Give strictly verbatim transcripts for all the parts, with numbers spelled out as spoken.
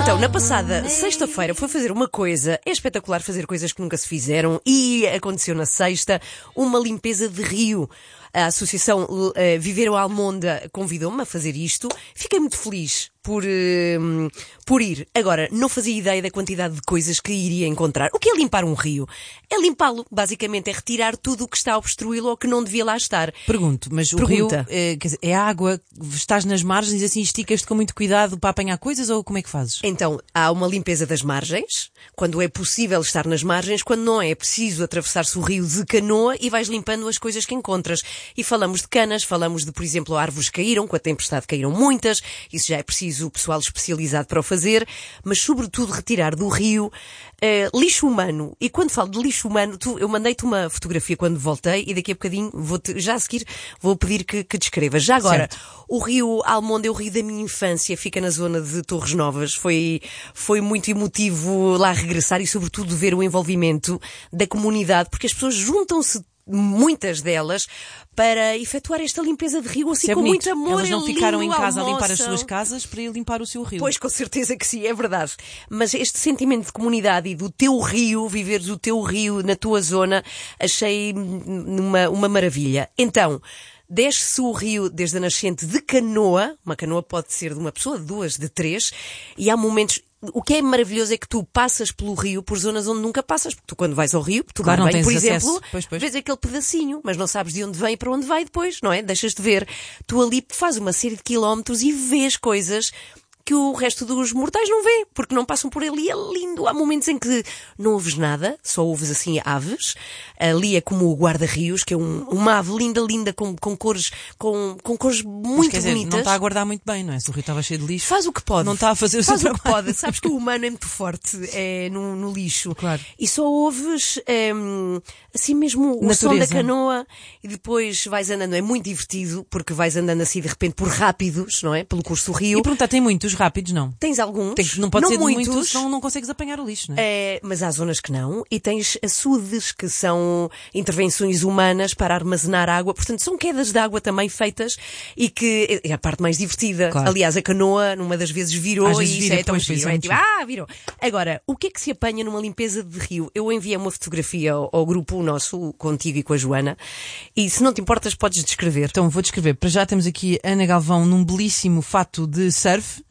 Então, na passada sexta-feira foi fazer uma coisa, é espetacular fazer coisas que nunca se fizeram, e aconteceu na sexta uma limpeza de rio. A Associação uh, Viver o Almonda convidou-me a fazer isto. Fiquei muito feliz por, uh, por ir. Agora, não fazia ideia da quantidade de coisas que iria encontrar. O que é limpar um rio? É limpá-lo. Basicamente é retirar tudo o que está a obstruí-lo ou que não devia lá estar. Pergunto, mas Pergunta. o rio é, quer dizer, é água, estás nas margens e assim esticas-te com muito cuidado para apanhar coisas, ou como é que fazes? Então, há uma limpeza das margens, quando é possível estar nas margens, quando não é, é preciso atravessar-se o rio de canoa e vais limpando as coisas que encontras. E falamos de canas, falamos de, por exemplo, árvores que caíram, com a tempestade caíram muitas, isso já é preciso o pessoal especializado para o fazer, mas sobretudo retirar do rio eh, lixo humano. E quando falo de lixo humano, tu, eu mandei-te uma fotografia quando voltei e daqui a bocadinho, vou-te, já a seguir, vou pedir que, que descrevas. Já agora, Certo. O rio Almonda é o rio da minha infância, fica na zona de Torres Novas. Foi, foi muito emotivo lá regressar e sobretudo ver o envolvimento da comunidade, porque as pessoas juntam-se, muitas delas, para efetuar esta limpeza de rio assim Isso é com bonito. muito amor. Elas não é ficaram lindo, em casa a limpar as almoçam. suas casas para ir limpar o seu rio. Pois, com certeza que sim, é verdade. Mas este sentimento de comunidade e do teu rio, viveres o teu rio na tua zona, achei uma, uma maravilha. Então, desce-se o rio desde a nascente de canoa, uma canoa pode ser de uma pessoa, de duas, de três, e há momentos. O que é maravilhoso é que tu passas pelo rio por zonas onde nunca passas, porque tu quando vais ao rio, tu Claro, não bem, tens por acesso. exemplo, Pois, pois. vês aquele pedacinho, mas não sabes de onde vem e para onde vai depois, não é? Deixas de ver. Tu ali fazes uma série de quilómetros e vês coisas que o resto dos mortais não vê, porque não passam por ali. É lindo. Há momentos em que não ouves nada, só ouves assim aves. Ali é como o guarda-rios, que é um, uma ave linda, linda, com, com cores, com, com cores Mas, muito quer dizer, bonitas. não está a guardar muito bem, não é? Se o rio estava cheio de lixo. Faz o que pode. Não está a fazer o Faz seu o que trabalho. pode. Sabes que o humano é muito forte é, no, no lixo. Claro. E só ouves em, assim mesmo o som Natureza. da canoa e depois vais andando. É muito divertido porque vais andando assim de repente por rápidos, não é? Pelo curso do rio. E perguntar, tem muitos rápidos? Não. Tens alguns. Tem, não pode ser de muitos. muitos, senão não consegues apanhar o lixo, não é? É, mas há zonas que não, e tens açudes, que são intervenções humanas para armazenar água, portanto são quedas de água também feitas, e que é a parte mais divertida. Claro. Aliás, a canoa numa das vezes virou, Às vezes e vira, isso é tão pois, pois, giro, é é muito tipo, ah, virou. Agora, o que é que se apanha numa limpeza de rio? Eu enviei uma fotografia ao, ao grupo nosso, contigo e com a Joana, e se não te importas podes descrever. Então vou descrever. Para já temos aqui a Ana Galvão num belíssimo fato de surf.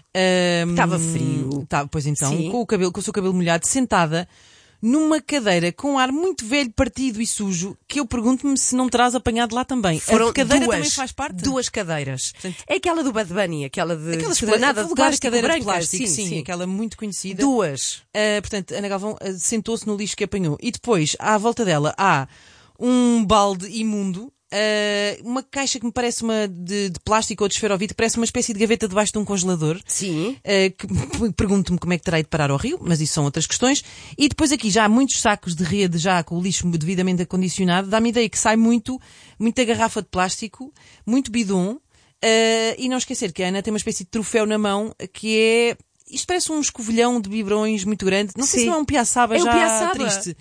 Um, Estava frio. Tá, pois então, Sim. com o cabelo, com o seu cabelo molhado, sentada numa cadeira com um ar muito velho, partido e sujo, que eu pergunto-me se não terás apanhado lá também. Foram a cadeira duas, também faz parte? duas cadeiras. Portanto, É aquela do Bad Bunny, aquela de Aquelas esplanada de lugares plástico cadeira branca. de plástico, sim, sim, sim. aquela muito conhecida. Duas. Uh, portanto, Ana Galvão uh, sentou-se no lixo que apanhou. E depois, à volta dela, há um balde imundo, uh, uma caixa que me parece uma de, de plástico ou de esferovite, parece uma espécie de gaveta debaixo de um congelador. Sim. Uh, que, pergunto-me como é que terá ido parar ao rio, mas isso são outras questões. E depois aqui já há muitos sacos de rede, já com o lixo devidamente acondicionado. Dá-me ideia que sai muito, muita garrafa de plástico, muito bidon. Uh, e não esquecer que a Ana tem uma espécie de troféu na mão, que é... Isto parece um escovilhão de biberões muito grande. Não sei Sim. se não é um piaçaba É um já piaçaba. triste.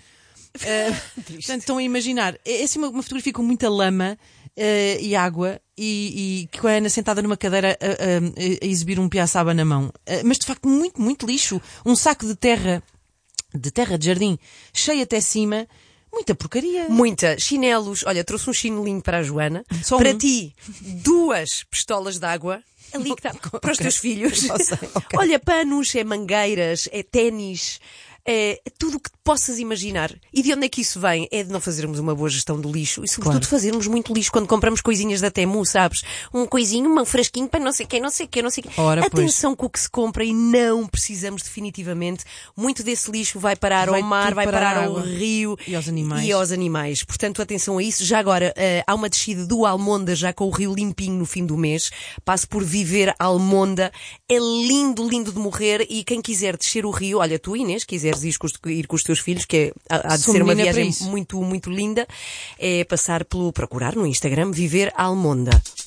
Uh, portanto, estão a imaginar. É assim uma, uma fotografia com muita lama uh, e água e, e com a Ana sentada numa cadeira a, a, a exibir um piaçaba na mão. Uh, mas de facto muito, muito lixo. Um saco de terra, de terra de jardim, cheio até cima. Muita porcaria. Muita. Chinelos. Olha, trouxe um chinelinho para a Joana. Só para um. ti, duas pistolas de água. Ali que está. Para os teus filhos. Não sei, ok. Olha, panos, é mangueiras, é ténis. É tudo o que possas imaginar. E de onde é que isso vem? É de não fazermos uma boa gestão do lixo e, sobretudo, Claro. fazermos muito lixo quando compramos coisinhas da Temu, sabes? Um coisinho, um frasquinho para não sei quem, não sei quem, não sei quem. Ora, pois. Atenção com o que se compra e não precisamos definitivamente. Muito desse lixo vai parar Vai ao mar, tudo vai parar parar à ao água. rio E aos animais. E aos animais. Portanto, atenção a isso. Já agora, uh, há uma descida do Almonda, já com o rio limpinho no fim do mês. Passo por Viver Almonda. É lindo, lindo de morrer. E quem quiser descer o rio, olha, tu, Inês, quiseres ir com os, ir com os teus filhos, que é, há de Sou ser uma menina para viagem isso. muito, muito linda, é passar pelo, procurar no Instagram, Viver Almonda.